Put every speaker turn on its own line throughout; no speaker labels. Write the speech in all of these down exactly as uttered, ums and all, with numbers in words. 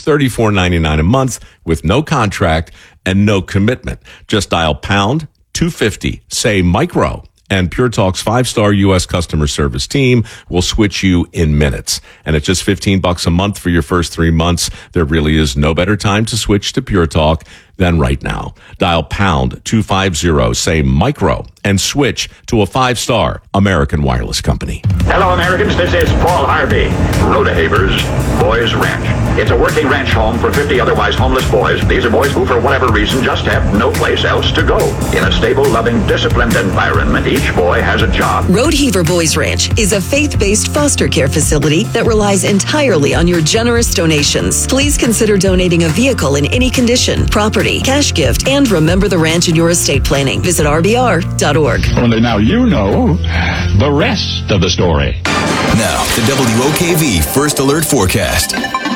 thirty-four ninety-nine a month with no contract and no commitment. Just dial pound two fifty, say micro, and Pure Talk's five-star U S customer service team will switch you in minutes. And at just fifteen bucks a month for your first three months, there really is no better time to switch to Pure Talk than right now. Dial pound two fifty, say micro, and switch to a five-star American wireless company.
Hello, Americans. This is Paul Harvey. Rodehaver's Boys Ranch. It's a working ranch home for fifty otherwise homeless boys. These are boys who, for whatever reason, just have no place else to go. In a stable, loving, disciplined environment, each boy has a job.
Rodeheaver Boys Ranch is a faith-based foster care facility that relies entirely on your generous donations. Please consider donating a vehicle in any condition, property, cash gift, and remember the ranch in your estate planning. Visit R B R dot org.
Only now you know the rest of the story.
Now, the W O K V First Alert Forecast.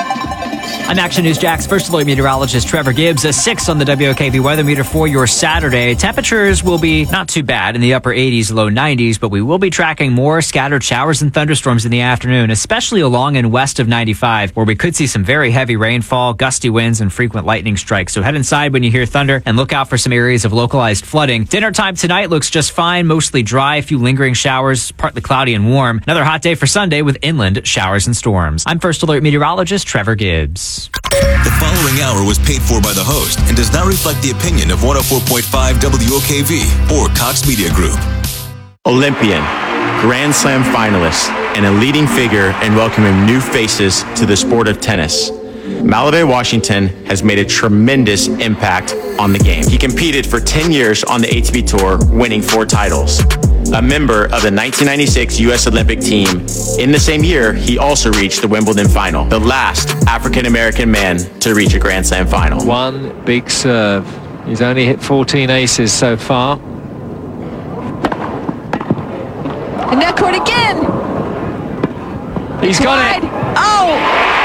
I'm Action News Jack's First Alert meteorologist Trevor Gibbs. A six on the W O K V weather meter for your Saturday. Temperatures will be not too bad in the upper eighties, low nineties, but we will be tracking more scattered showers and thunderstorms in the afternoon, especially along and west of ninety-five, where we could see some very heavy rainfall, gusty winds, and frequent lightning strikes. So head inside when you hear thunder and look out for some areas of localized flooding. Dinner time tonight looks just fine, mostly dry, a few lingering showers, partly cloudy and warm. Another hot day for Sunday with inland showers and storms. I'm First Alert meteorologist Trevor Gibbs.
The following hour was paid for by the host and does not reflect the opinion of one oh four point five W O K V or Cox Media Group.
Olympian, Grand Slam finalist, and a leading figure in welcoming new faces to the sport of tennis. Malavai Washington has made a tremendous impact on the game. He competed for ten years on the A T P Tour, winning four titles. A member of the nineteen ninety-six U S Olympic team, in the same year, he also reached the Wimbledon final, the last African-American man to reach a Grand Slam final.
One big serve. He's only hit fourteen aces so far.
And net court again.
He's got it.
Oh!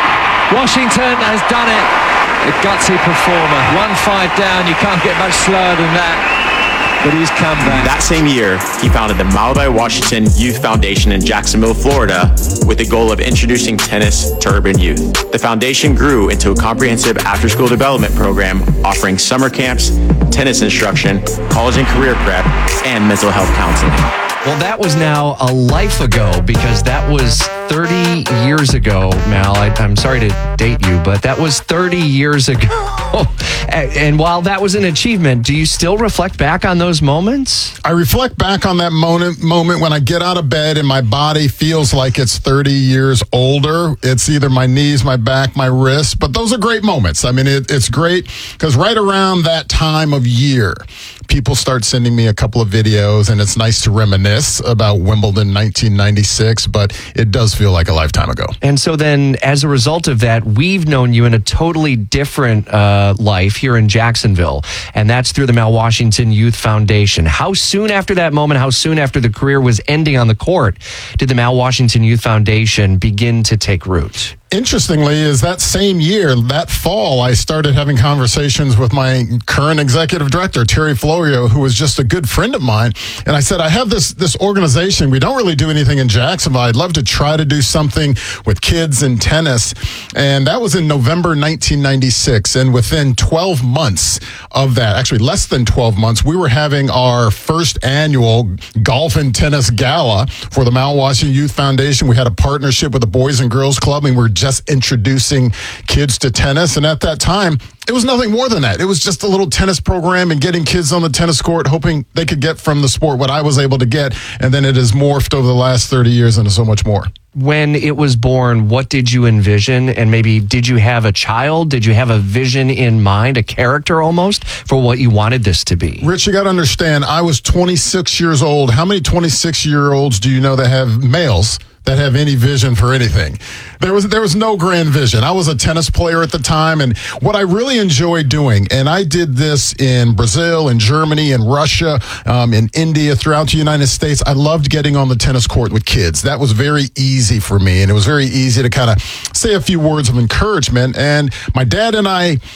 Washington has done it. A gutsy performer. One five down. You can't get much slower than that. But he's come back.
That same year, he founded the Malavai Washington Youth Foundation in Jacksonville, Florida, with the goal of introducing tennis to urban youth. The foundation grew into a comprehensive after-school development program offering summer camps, tennis instruction, college and career prep, and mental health counseling.
Well, that was now a life ago, because that was thirty years ago, Mal. I, I'm sorry to date you, but that was thirty years ago. And while that was an achievement, do you still reflect back on those moments?
I reflect back on that moment, moment when I get out of bed and my body feels like it's thirty years older. It's either my knees, my back, my wrists, but those are great moments. I mean, it, it's great because right around that time of year, people start sending me a couple of videos, and it's nice to reminisce about Wimbledon nineteen ninety-six, but it does feel like a lifetime ago.
And so then, as a result of that, we've known you in a totally different uh, life here in Jacksonville, and that's through the Mal Washington Youth Foundation. How soon after that moment, how soon after the career was ending on the court, did the Mal Washington Youth Foundation begin to take root?
Interestingly, is that same year, that fall, I started having conversations with my current executive director, Terry Florio, who was just a good friend of mine. And I said, I have this this organization. We don't really do anything in Jacksonville. I'd love to try to do something with kids in tennis. And that was in November nineteen ninety-six. And within twelve months of that, actually less than twelve months, we were having our first annual golf and tennis gala for the Mal Washington Youth Foundation. We had a partnership with the Boys and Girls Club, and we're just introducing kids to tennis. And at that time, it was nothing more than that. It was just a little tennis program and getting kids on the tennis court, hoping they could get from the sport what I was able to get. And then it has morphed over the last thirty years into so much more.
When it was born, what did you envision? And maybe did you have a child? Did you have a vision in mind, a character almost, for what you wanted this to be?
Rich, you got to understand, I was twenty-six years old. How many twenty-six-year-olds do you know that have males that have any vision for anything? There was there was no grand vision. I was a tennis player at the time, and what I really enjoyed doing, and I did this in Brazil, in Germany, in Russia, um, in India, throughout the United States, I loved getting on the tennis court with kids. That was very easy for me, and it was very easy to kind of say a few words of encouragement. And my dad and I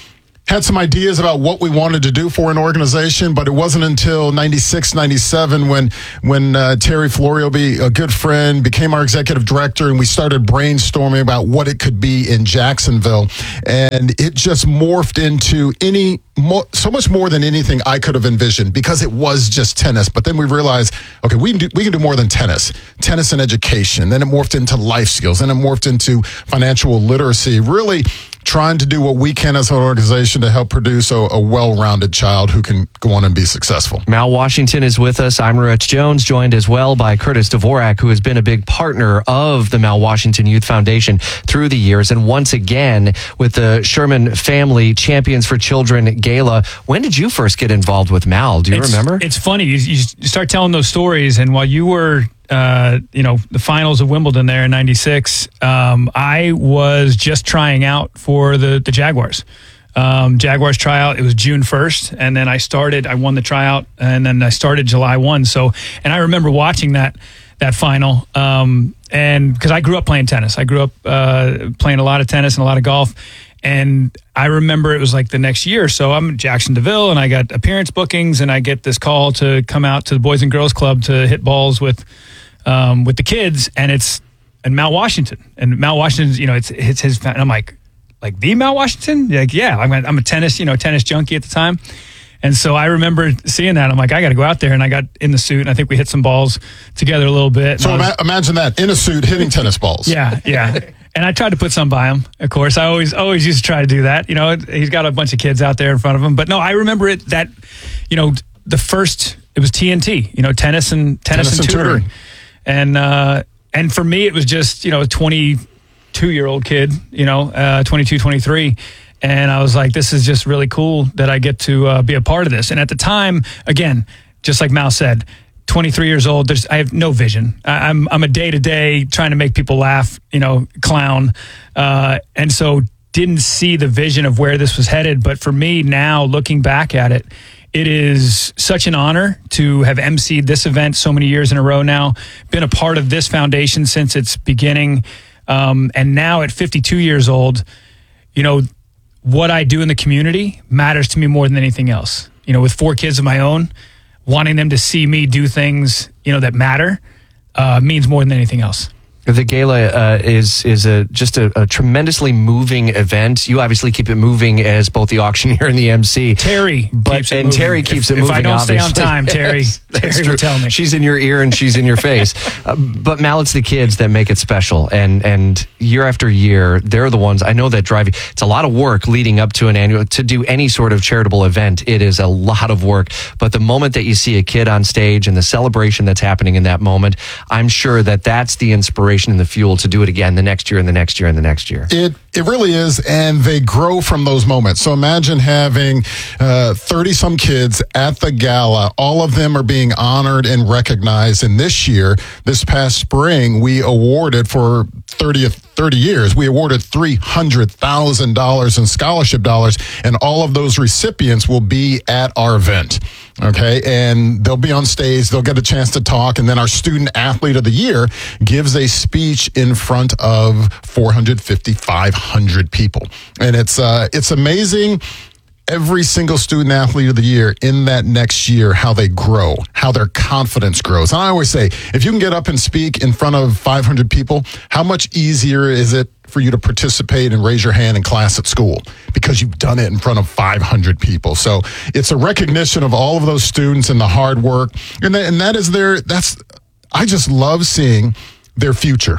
had some ideas about what we wanted to do for an organization, but it wasn't until ninety-six, ninety-seven when when uh, Terry Florio, be a good friend, became our executive director, and we started brainstorming about what it could be in Jacksonville. And it just morphed into any more, so much more than anything I could have envisioned, because it was just tennis. But then we realized, okay, we can do, we can do more than tennis. Tennis and education. Then it morphed into life skills. Then it morphed into financial literacy. Really trying to do what we can as an organization to help produce a, a well-rounded child who can go on and be successful.
Mal Washington is with us. I'm Rich Jones, joined as well by Curtis Dvorak, who has been a big partner of the Mal Washington Youth Foundation through the years. And once again, with the Sherman Family Champions for Children Gala. When did you first get involved with Mal? Do you
it's,
remember?
It's funny. You, you start telling those stories, and while you were Uh, you know, the finals of Wimbledon there in ninety-six, um, I was just trying out for the, the Jaguars. Um, Jaguars tryout, it was June first, and then I started, I won the tryout, and then I started July first. So, and I remember watching that that final, um, and because I grew up playing tennis. I grew up uh, playing a lot of tennis and a lot of golf. And I remember it was like the next year. So I'm in Jackson DeVille, and I got appearance bookings, and I get this call to come out to the Boys and Girls Club to hit balls with um, with the kids, and it's in Mount Washington. And Mount Washington's, you know, it's it's his. And I'm like, like the Mount Washington? Like, yeah, I'm a, I'm a tennis, you know, tennis junkie at the time. And so I remember seeing that. I'm like, I got to go out there. And I got in the suit, and I think we hit some balls together a little bit.
So
was,
ima- imagine that, in a suit, hitting tennis balls.
Yeah, yeah. And I tried to put some by him, of course. I always always used to try to do that. You know, he's got a bunch of kids out there in front of him. But no, I remember it that, you know, the first, it was T N T, you know, tennis and tennis, tennis and, and tutoring. tutoring. And, uh, and for me, it was just, you know, a twenty-two-year-old kid, you know, uh, twenty-two, twenty-three. And I was like, this is just really cool that I get to uh, be a part of this. And at the time, again, just like Mal said, twenty-three years old, there's, I have no vision. I, I'm I'm a day-to-day trying to make people laugh, you know, clown. Uh, and so didn't see the vision of where this was headed. But for me now, looking back at it, it is such an honor to have emceed this event so many years in a row now, been a part of this foundation since its beginning. Um, and now at fifty-two years old, you know, what I do in the community matters to me more than anything else. You know, with four kids of my own, wanting them to see me do things, you know, that matter uh, means more than anything else.
The gala uh, is is a just a, a tremendously moving event. You obviously keep it moving as both the auctioneer and the M C.
Terry,
but
keeps it
and
moving.
Terry keeps
if,
it moving.
If I don't
obviously.
stay on time, Terry,
yes,
Terry will tell me.
She's in your ear and she's in your face. uh, but Mal, it's the kids that make it special, and and year after year, they're the ones I know that drive you. It's a lot of work leading up to an annual to do any sort of charitable event. It is a lot of work, but the moment that you see a kid on stage and the celebration that's happening in that moment, I'm sure that that's the inspiration and the fuel to do it again the next year and the next year and the next year.
It it really is, and they grow from those moments. So imagine having uh, thirty some kids at the gala. All of them are being honored and recognized. And this year, this past spring, we awarded for thirtieth, thirty years, we awarded three hundred thousand dollars in scholarship dollars, and all of those recipients will be at our event. Okay, and they'll be on stage, they'll get a chance to talk, and then our student athlete of the year gives a speech in front of four hundred fifty, five hundred people. And it's uh, it's amazing. Every single student athlete of the year in that next year, how they grow, how their confidence grows. And I always say, if you can get up and speak in front of five hundred people, how much easier is it for you to participate and raise your hand in class at school because you've done it in front of five hundred people. So it's a recognition of all of those students and the hard work. And that, and that is their, that's, I just love seeing their future.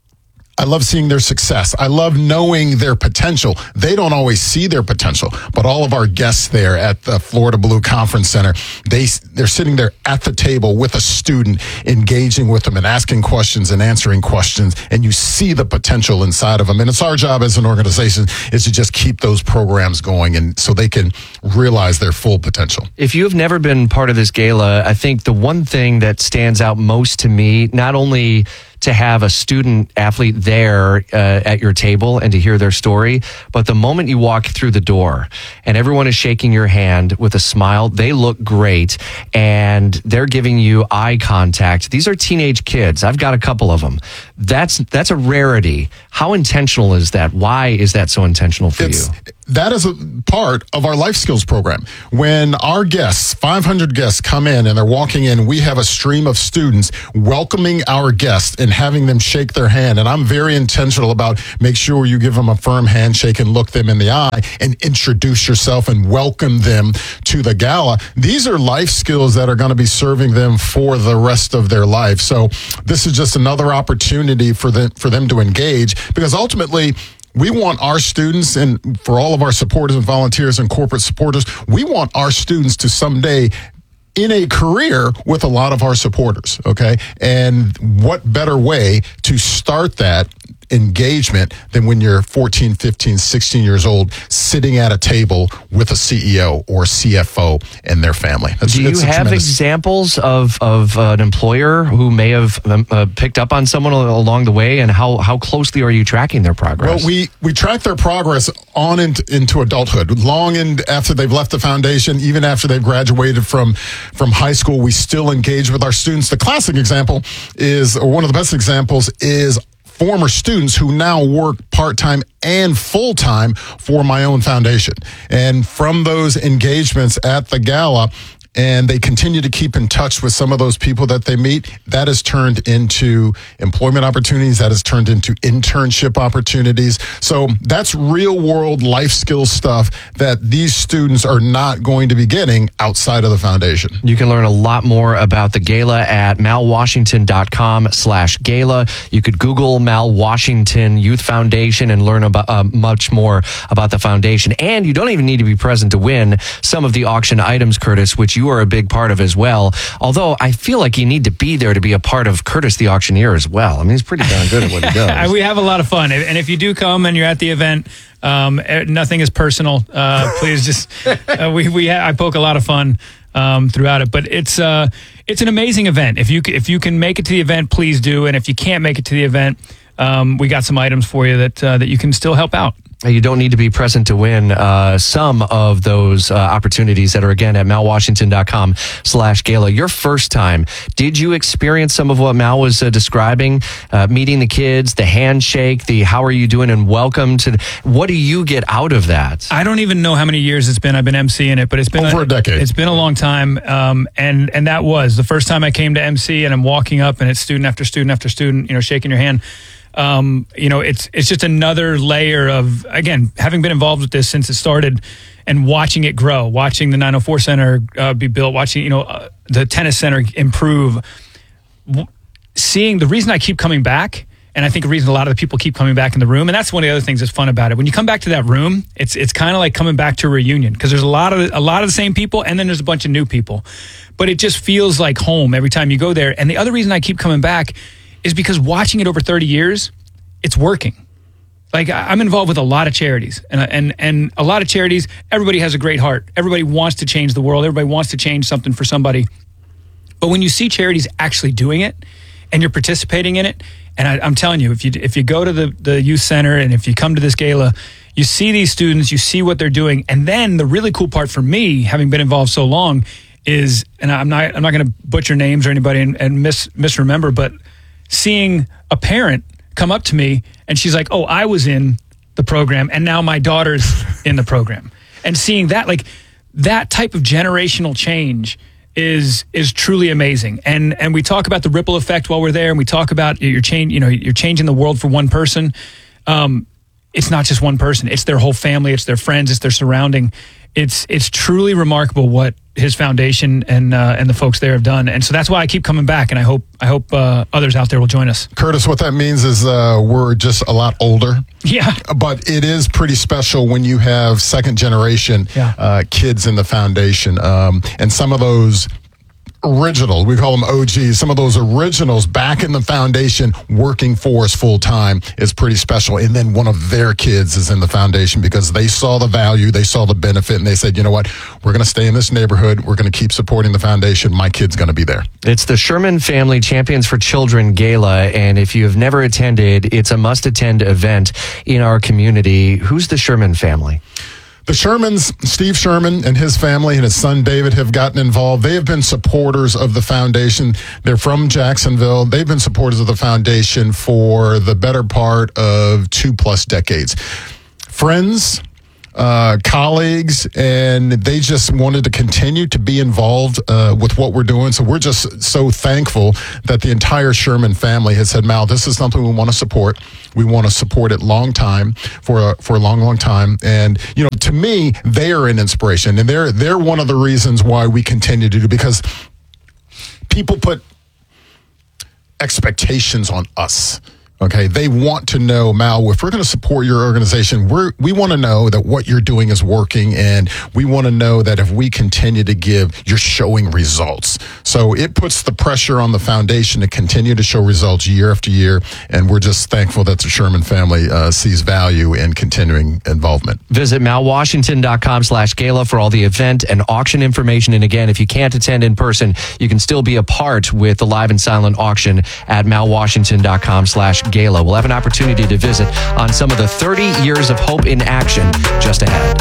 I love seeing their success. I love knowing their potential. They don't always see their potential, but all of our guests there at the Florida Blue Conference Center, they, they're sitting there at the table with a student, engaging with them and asking questions and answering questions, and you see the potential inside of them. And it's our job as an organization is to just keep those programs going and so they can realize their full potential.
If you have never been part of this gala, I think the one thing that stands out most to me, not only to have a student athlete there uh, at your table and to hear their story, but the moment you walk through the door and everyone is shaking your hand with a smile, they look great and they're giving you eye contact. These are teenage kids. I've got a couple of them. That's that's a rarity. How intentional is that? Why is that so intentional for
it's,
you?
that is a part of our life skills program. When our guests, five hundred guests, come in and they're walking in, we have a stream of students welcoming our guests and having them shake their hand. And I'm very intentional about make sure you give them a firm handshake and look them in the eye and introduce yourself and welcome them to the gala. These are life skills that are going to be serving them for the rest of their life. So this is just another opportunity for them, for them to engage, because ultimately, we want our students, and for all of our supporters and volunteers and corporate supporters, we want our students to someday in a career with a lot of our supporters, okay? And what better way to start that engagement than when you're fourteen, fifteen, sixteen years old, sitting at a table with a C E O or C F O and their family. That's,
Do you have tremendous... examples of, of uh, an employer who may have um, uh, picked up on someone along the way, and how, how closely are you tracking their progress?
Well, we, we track their progress on into, into adulthood, long in, after they've left the foundation, even after they've graduated from, from high school, we still engage with our students. The classic example is, or one of the best examples is former students who now work part-time and full-time for my own foundation. And from those engagements at the gala, and they continue to keep in touch with some of those people that they meet, that has turned into employment opportunities, that has turned into internship opportunities. So that's real world life skills stuff that these students are not going to be getting outside of the foundation.
You can learn a lot more about the gala at malwashington.com slash gala. You could Google Mal Washington Youth Foundation and learn about uh, much more about the foundation. And you don't even need to be present to win some of the auction items, Curtis, which you You are a big part of as well. Although I feel like you need to be there to be a part of Curtis the Auctioneer as well. I mean, he's pretty darn good at what he does.
We have a lot of fun. And if you do come and you're at the event, um, nothing is personal. Uh, please just, uh, we, we, ha- I poke a lot of fun um, throughout it. But it's uh, it's an amazing event. If you, if you can make it to the event, please do. And if you can't make it to the event, um, we got some items for you that, uh, that you can still help out.
You don't need to be present to win uh, some of those uh, opportunities that are, again, at malwashington.com slash gala. Your first time, did you experience some of what Mal was uh, describing? Uh, meeting the kids, the handshake, the how are you doing and welcome to... The, what do you get out of that?
I don't even know how many years it's been. I've been emceeing it, but it's been...
Over a, a decade.
It's been a long time. Um, and, and that was the first time I came to M C, and I'm walking up and it's student after student after student, you know, shaking your hand. Um, you know, it's it's just another layer of, again, having been involved with this since it started and watching it grow, watching the nine oh four Center uh, be built, watching, you know, uh, the tennis center improve, w- seeing the reason I keep coming back, and I think the reason a lot of the people keep coming back in the room, and that's one of the other things that's fun about it. When you come back to that room, it's it's kind of like coming back to a reunion, because there's a lot of a lot of the same people, and then there's a bunch of new people, but it just feels like home every time you go there. And the other reason I keep coming back is because watching it over thirty years, it's working. Like, I'm involved with a lot of charities, and and and a lot of charities, everybody has a great heart. Everybody wants to change the world. Everybody wants to change something for somebody. But when you see charities actually doing it, and you're participating in it, and I, I'm telling you, if you if you go to the, the youth center, and if you come to this gala, you see these students, you see what they're doing. And then the really cool part for me, having been involved so long, is, and I'm not I'm not going to butcher names or anybody and, and mis misremember, but seeing a parent come up to me and she's like, oh, I was in the program and now my daughter's in the program. And seeing that, like, that type of generational change is is truly amazing. And and we talk about the ripple effect while we're there, and we talk about you're change, you know, you're changing the world for one person. Um, it's not just one person, it's their whole family, it's their friends, it's their surrounding. It's it's truly remarkable what his foundation and uh, and the folks there have done, and so that's why I keep coming back, and I hope I hope uh, others out there will join us.
Curtis, what that means is uh, we're just a lot older.
Yeah,
but it is pretty special when you have second generation
yeah.
uh, kids in the foundation, um, and some of those original, we call them O Gs, some of those originals back in the foundation working for us full time is pretty special. And then one of their kids is in the foundation because they saw the value, they saw the benefit, and they said, you know what, we're going to stay in this neighborhood, we're going to keep supporting the foundation, my kid's going to be there.
It's the Sherman Family Champions for Children Gala, and if you have never attended, it's a must-attend event in our community. Who's the Sherman family?
The Shermans, Steve Sherman and his family and his son David have gotten involved. They have been supporters of the foundation. They're from Jacksonville. They've been supporters of the foundation for the better part of two plus decades. Friends, uh, colleagues, and they just wanted to continue to be involved uh, with what we're doing. So we're just so thankful that the entire Sherman family has said, Mal, this is something we want to support. We want to support it long time for a, for a long, long time. And, you know, to me, they are an inspiration, and they're, they're one of the reasons why we continue to do, because people put expectations on us. Okay, they want to know, Mal, if we're going to support your organization, we're, we want to know that what you're doing is working, and we want to know that if we continue to give, you're showing results. So it puts the pressure on the foundation to continue to show results year after year, and we're just thankful that the Sherman family uh, sees value in continuing involvement.
Visit malwashington.com slash gala for all the event and auction information. And again, if you can't attend in person, you can still be a part with the live and silent auction at malwashington.com slash gala. We'll have an opportunity to visit on some of the thirty years of hope in action just ahead.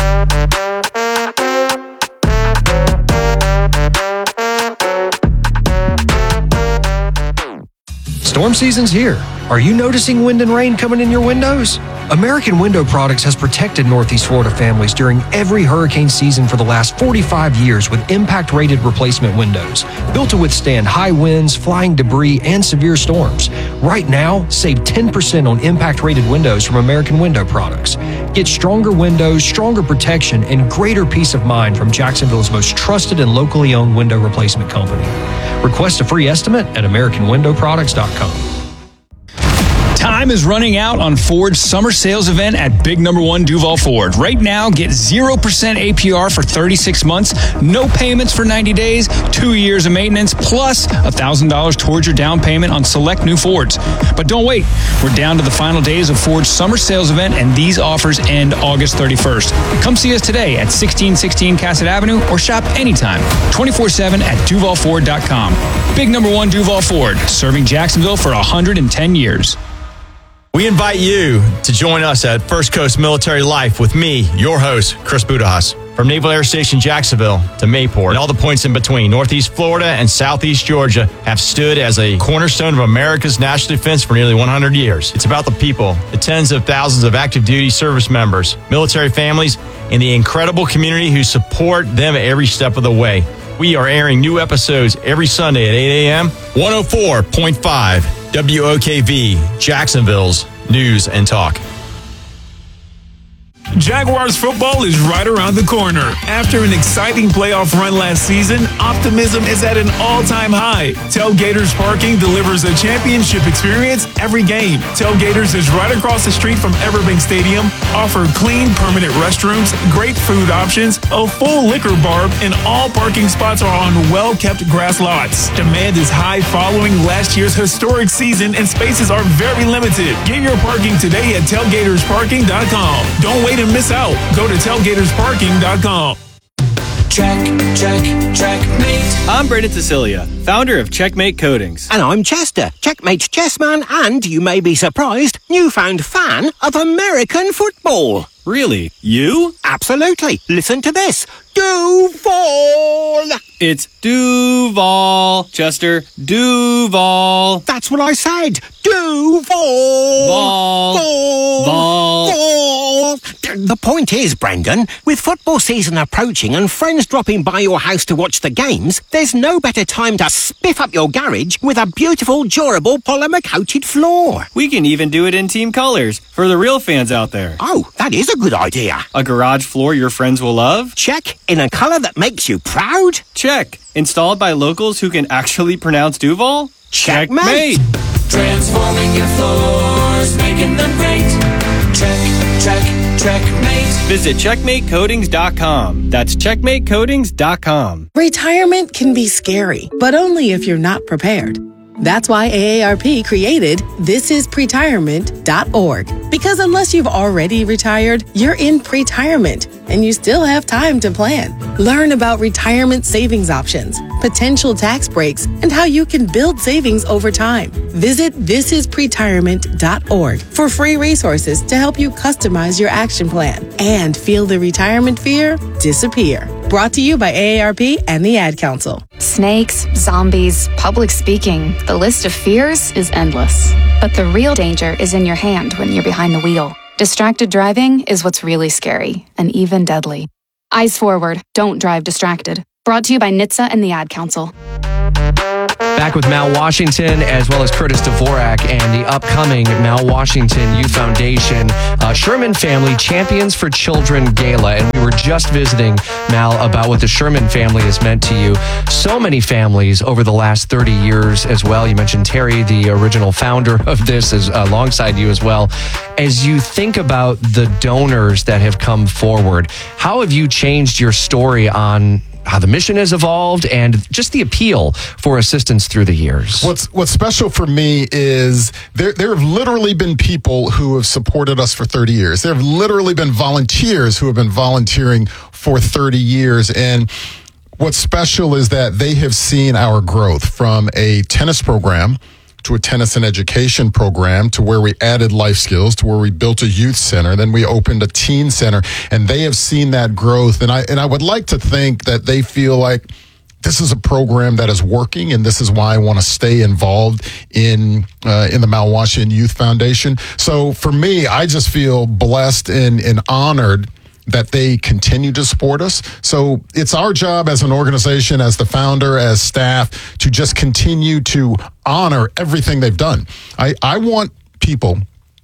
Storm season's here. Are you noticing wind and rain coming in your windows? American Window Products has protected Northeast Florida families during every hurricane season for the last forty-five years with impact-rated replacement windows, built to withstand high winds, flying debris, and severe storms. Right now, save ten percent on impact-rated windows from American Window Products. Get stronger windows, stronger protection, and greater peace of mind from Jacksonville's most trusted and locally owned window replacement company. Request a free estimate at american window products dot com.
Time is running out on Ford's summer sales event at Big Number One Duval Ford. Right now, get zero percent A P R for thirty-six months, no payments for ninety days, two years of maintenance, plus one thousand dollars towards your down payment on select new Fords. But don't wait. We're down to the final days of Ford's summer sales event, and these offers end August thirty-first. Come see us today at sixteen sixteen Cassett Avenue or shop anytime, twenty-four seven at duval ford dot com. Big Number One Duval Ford, serving Jacksonville for one hundred ten years.
We invite you to join us at First Coast Military Life with me, your host, Chris Budahas. From Naval Air Station Jacksonville to Mayport and all the points in between, Northeast Florida and Southeast Georgia have stood as a cornerstone of America's national defense for nearly one hundred years. It's about the people, the tens of thousands of active duty service members, military families, and the incredible community who support them every step of the way. We are airing new episodes every Sunday at eight a.m. one oh four point five W O K V, Jacksonville's News and Talk.
Jaguars football is right around the corner. After an exciting playoff run last season, optimism is at an all-time high. Tailgaters Parking delivers a championship experience every game. Tailgaters is right across the street from Everbank Stadium, offer clean, permanent restrooms, great food options, a full liquor bar, and all parking spots are on well-kept grass lots. Demand is high following last year's historic season, and spaces are very limited. Get your parking today at tailgaters parking dot com. Don't wait and miss out. Go to tailgaters parking dot com.
Check, check, checkmate. I'm Brendan Cecilia, founder of Checkmate Coatings.
And I'm Chester, Checkmate's chessman, and you may be surprised, newfound fan of American football.
Really? You?
Absolutely. Listen to this. Duval!
It's Duval, Chester. Duval.
That's what I said. Duval.
Vol.
Vol.
Vol.
Vol. The point is, Brendan, with football season approaching and friends dropping by your house to watch the games, there's no better time to spiff up your garage with a beautiful, durable, polymer-coated floor.
We can even do it in team colors for the real fans out there.
Oh, that is a good idea.
A garage floor your friends will love?
Check. In a color that makes you proud?
Check. Installed by locals who can actually pronounce Duval?
Checkmate.
Transforming your floors, making them great. Check, check, checkmate. Visit checkmate coatings dot com. That's checkmate coatings dot com.
Retirement can be scary, but only if you're not prepared. That's why A A R P created this is pretirement dot org. Because unless you've already retired, you're in pretirement and you still have time to plan. Learn about retirement savings options, potential tax breaks, and how you can build savings over time. Visit this is pretirement dot org for free resources to help you customize your action plan and feel the retirement fear disappear. Brought to you by A A R P and the Ad Council.
Snakes, zombies, public speaking. The list of fears is endless. But the real danger is in your hand when you're behind the wheel. Distracted driving is what's really scary and even deadly. Eyes forward, don't drive distracted. Brought to you by N H T S A and the Ad Council.
Back with Mal Washington as well as Curtis Dvorak and the upcoming Mal Washington Youth Foundation uh, Sherman Family Champions for Children Gala. And we were just visiting, Mal, about what the Sherman family has meant to you. So many families over the last thirty years as well. You mentioned Terry, the original founder of this, is alongside you as well. As you think about the donors that have come forward, how have you changed your story on how the mission has evolved and just the appeal for assistance through the years?
What's what's special for me is there there have literally been people who have supported us for thirty years. There have literally been volunteers who have been volunteering for thirty years. And what's special is that they have seen our growth from a tennis program to a tennis and education program, to where we added life skills, to where we built a youth center, then we opened a teen center, and they have seen that growth. And I and I would like to think that they feel like this is a program that is working, and this is why I want to stay involved in uh, in the Mal Washington Youth Foundation. So for me, I just feel blessed and, and honored that they continue to support us. So it's our job as an organization, as the founder, as staff, to just continue to honor everything they've done. I, I want people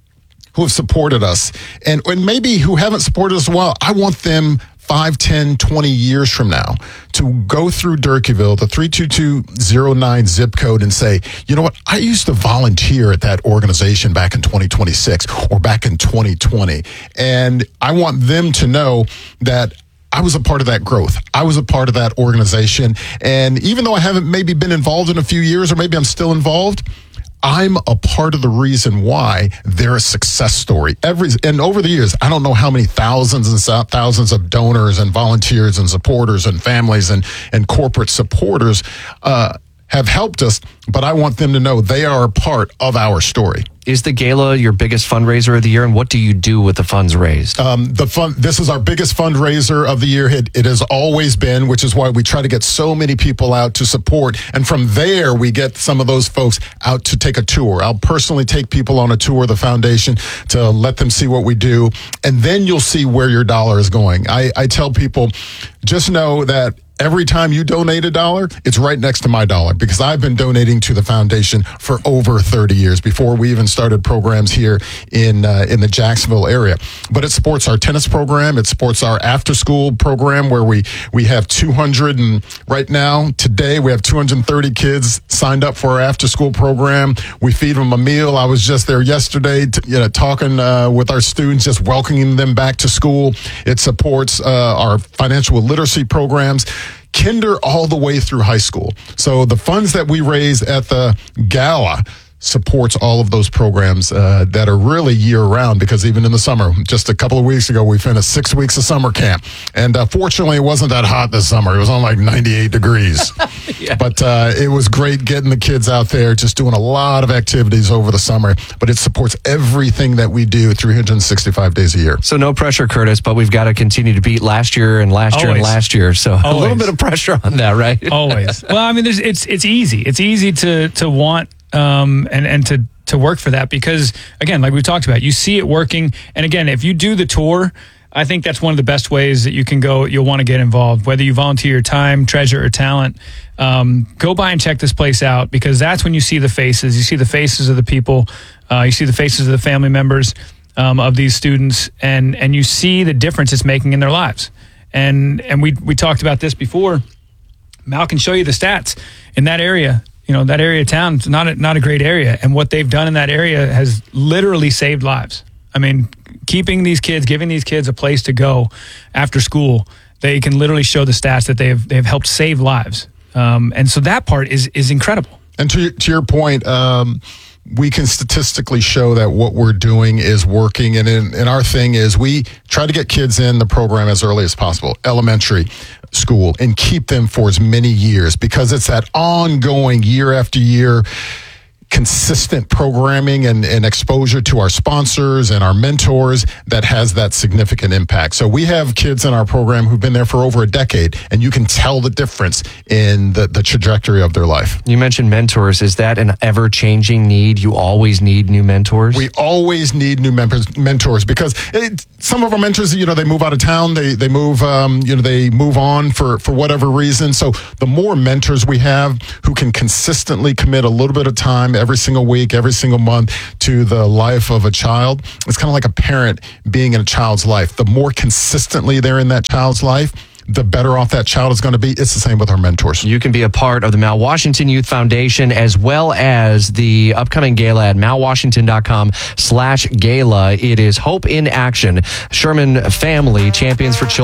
who have supported us, and, and maybe who haven't supported us well, I want them five, ten, twenty years from now to go through Durkeeville, the three two two zero nine zip code, and say, you know what, I used to volunteer at that organization back in twenty twenty-six or back in twenty twenty. And I want them to know that I was a part of that growth. I was a part of that organization. And even though I haven't maybe been involved in a few years, or maybe I'm still involved, I'm a part of the reason why they're a success story. Every and over the years, I don't know how many thousands and thousands of donors and volunteers and supporters and families and, and corporate supporters uh, have helped us, but I want them to know they are a part of our story.
Is the gala your biggest fundraiser of the year, and what do you do with the funds raised?
Um, the fund. This is our biggest fundraiser of the year. It, it has always been, which is why we try to get so many people out to support. And from there, we get some of those folks out to take a tour. I'll personally take people on a tour of the foundation to let them see what we do. And then you'll see where your dollar is going. I, I tell people, just know that every time you donate a dollar, it's right next to my dollar, because I've been donating to the foundation for over thirty years, before we even started programs here in uh, in the Jacksonville area. But it supports our tennis program. It supports our after school program, where we, we have two hundred, and right now, today, we have two hundred thirty kids signed up for our after school program. We feed them a meal. I was just there yesterday, to, you know, talking uh, with our students, just welcoming them back to school. It supports uh, our financial literacy programs, kinder all the way through high school. So the funds that we raise at the gala supports all of those programs uh, that are really year-round, because even in the summer, just a couple of weeks ago, we finished six weeks of summer camp. And uh, fortunately, it wasn't that hot this summer. It was on like ninety-eight degrees. Yeah. But uh, it was great getting the kids out there, just doing a lot of activities over the summer. But it supports everything that we do three hundred sixty-five days a year.
So no pressure, Curtis, but we've got to continue to beat last year and last Always. year and last year. So Always. a little bit of pressure on that, right?
Always. Well, I mean, there's, it's it's easy. It's easy to to want Um, and, and to, to work for that, because again, like we talked about, you see it working. And again, if you do the tour, I think that's one of the best ways that you can go. You'll want to get involved, whether you volunteer your time, treasure, or talent. Um, go by and check this place out, because that's when you see the faces. You see the faces of the people. Uh, you see the faces of the family members um, of these students, and and you see the difference it's making in their lives. And and we we talked about this before. Mal can show you the stats in that area. You know, that area of town is not a, not a great area. And what they've done in that area has literally saved lives. I mean, keeping these kids, giving these kids a place to go after school, they can literally show the stats that they have, they have helped save lives. Um, and so that part is is incredible.
And to, to your point, um, we can statistically show that what we're doing is working. And, in, and our thing is we try to get kids in the program as early as possible, elementary school, and keep them for as many years, because it's that ongoing year after year. consistent programming and, and exposure to our sponsors and our mentors that has that significant impact. So we have kids in our program who've been there for over a decade, and you can tell the difference in the, the trajectory of their life.
You mentioned mentors. Is that an ever-changing need? You always need new mentors?
We always need new members, mentors because it, some of our mentors, you know, they move out of town, they they move, um, you know, they move on for, for whatever reason. So the more mentors we have who can consistently commit a little bit of time every single week, every single month to the life of a child, it's kind of like a parent being in a child's life. The more consistently they're in that child's life, the better off that child is going to be. It's the same with our mentors.
You can be a part of the Mal Washington Youth Foundation as well as the upcoming gala at malwashington.com slash gala. It is Hope in Action. Sherman Family Champions for Children.